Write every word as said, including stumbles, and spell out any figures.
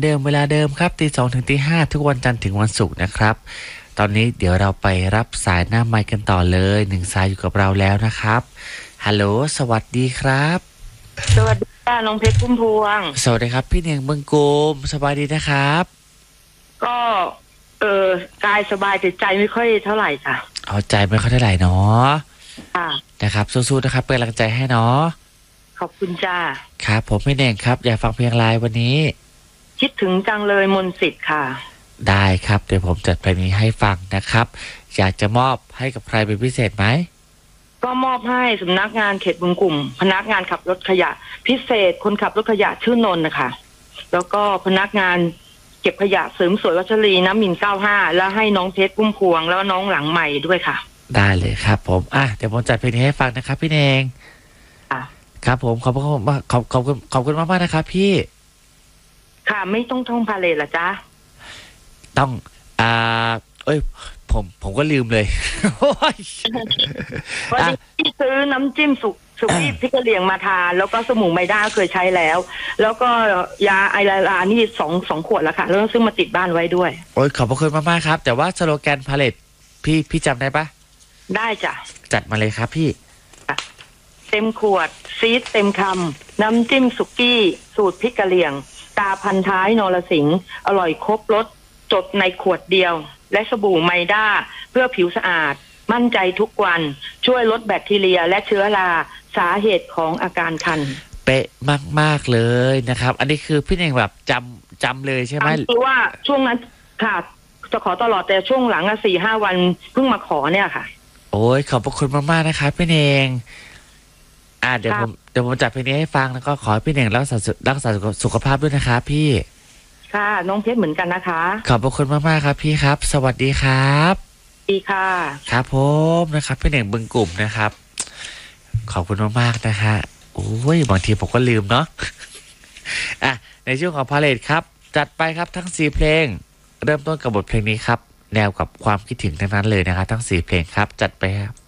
เดิมเวลาเดิมครับตีสองถึงตีห้าทุกวันจันทร์ถึงวันศุกร์นะครับตอนนี้เดี๋ยวเราไปรับสายหน้าไมค์กันต่อเลยหนึ่งสายอยู่กับเราแล้วนะครับฮัลโหลสวัสดีครับสวัสดีค่ะน้องเพชรพุ่มพวงสวัสดีครับพี่เนียงเมืองกุมสบายดีนะครับก็เออกายสบายแต่ใจไม่ค่อยเท่าไหร่ค่ะเอาใจไม่ค่อยเท่าไหร่เนาะค่ะนะครับสู้ๆนะครับเป็นกำลังใจให้เนาะขอบคุณจ้าครับผมพี่เนียงครับอยากฟังเพลงอะไรวันนี้คิดถึงจังเลยมนต์สิทธิ์ค่ะได้ครับเดี๋ยวผมจัดเพลงนี้ให้ฟังนะครับอยากจะมอบให้กับใครเป็นพิเศษไหมก็มอบให้สำนักงานเขตบึงกลุ่มพนักงานขับรถขยะพิเศษคนขับรถขยะชื่อนนท์นะคะแล้วก็พนักงานเก็บขยะเสริมสวยวัชรีน้ำมินเก้าห้าแล้วให้น้องเพชรพุ่มพวงแล้วน้องหลังใหม่ด้วยค่ะได้เลยครับผมอ่ะเดี๋ยวผมจัดเพลงนี้ให้ฟังนะครับพี่เนงอ่ะครับผมขอบคุณมากขอบขอบคุณขอบคุณมากมากนะครับพี่ค่ะไม่ต้องท่องพาเลทหรอจ๊ะต้องอ่าเอ้ยผมผมก็ลืมเลยวันนี้ที่ซื้อน้ำจิ้มสุกสุกี้พริกกะเหรี่ยงมาทานแล้วก็สมุนไพรด้าเคยใช้แล้วแล้วก็ยาไอลาลานี่สองสองขวดแล้วค่ะแล้วซื้อมาติดบ้านไว้ด้วยโอ้ยขอบพระคุณมากๆครับแต่ว่าสโลแกนพาเลทพี่พี่จำได้ปะได้จ้ะจัดมาเลยครับพี่เต็มขวดซีดเต็มคำน้ำจิ้มสุกี้สูตรพริกกะเหรี่ยงตาพันท้ายนรสิงห์อร่อยครบรสจดในขวดเดียวและสบู่ไมด้าเพื่อผิวสะอาดมั่นใจทุกวันช่วยลดแบคทีเรียและเชื้อราสาเหตุของอาการคันเป๊ะมากๆเลยนะครับอันนี้คือพี่เองแบบจำจำเลยใช่ไหมคือว่าช่วงนั้นค่ะจะขอตลอดแต่ช่วงหลังอ่ะสี่ห้าวันเพิ่งมาขอเนี่ยค่ะโอ้ยขอบพระคุณมากๆนะครับพี่เองอ่าเดี๋ยวผมเดี๋ยวผมจัดเพลงนี้ให้ฟังแล้วก็ขอให้พี่เองรักษารักษาสุขภาพด้วยนะครับพี่ค่ะน้องเพชรเหมือนกันนะคะขอบพระคุณมากๆครับพี่ครับสวัสดีครับดีค่ะครับผมนะครับพี่เองบึงกลุ่มนะครับขอบคุณมากๆนะฮะโอ้ยบางทีผมก็ลืมเนาะอ่ะในช่วงของพาเลทครับจัดไปครับทั้งสี่เพลงเริ่มต้นกับบทเพลงนี้ครับแนวกับความคิดถึงทั้งนั้นเลยนะครับทั้งสี่เพลงครับจัดไปครับ